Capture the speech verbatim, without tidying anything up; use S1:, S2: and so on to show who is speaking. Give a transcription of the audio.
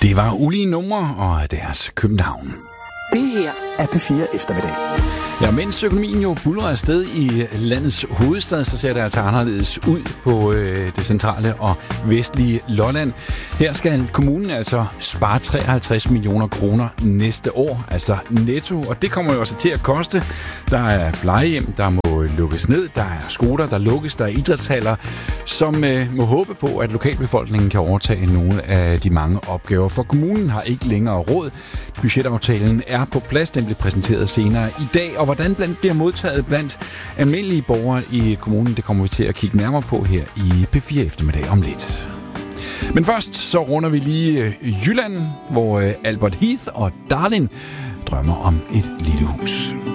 S1: Det var ulige numre og deres København.
S2: Det her er P fire Eftermiddag.
S1: Ja, mens økonomien jo buldrer afsted i landets hovedstad, så ser det altså anderledes ud på øh, det centrale og vestlige Lolland. Her skal kommunen altså spare treoghalvtreds millioner kroner næste år, altså netto, og det kommer jo også til at koste. Der er plejehjem, der må lukkes ned, der er skoler, der lukkes, der er idrætshaller, som øh, må håbe på, at lokalbefolkningen kan overtage nogle af de mange opgaver, for kommunen har ikke længere råd. Budgetaftalen er på plads, den bliver præsenteret senere i dag, og hvordan den bliver modtaget blandt almindelige borgere i kommunen, det kommer vi til at kigge nærmere på her i P fire Eftermiddag om lidt. Men først så runder vi lige Jylland, hvor Albert Heath og Darlin drømmer om et lille hus.